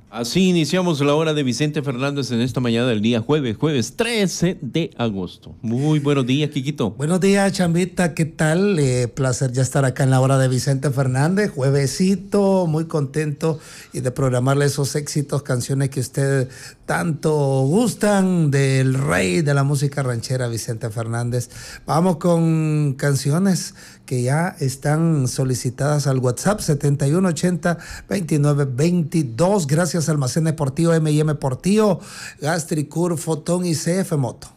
Así iniciamos la hora de Vicente Fernández en esta mañana del día jueves 13 de agosto. Muy buenos días, Quiquito. Buenos días, Chambita, ¿qué tal? Placer ya estar acá en la hora de Vicente Fernández, juevesito, muy contento y de programarle esos éxitos, canciones que usted tanto gustan del rey de la música ranchera, Vicente Fernández. Vamos con canciones que ya están solicitadas al WhatsApp 7180-2922. Gracias a Almacén Deportivo M&M Portillo, Gastricur, Fotón y CF Moto.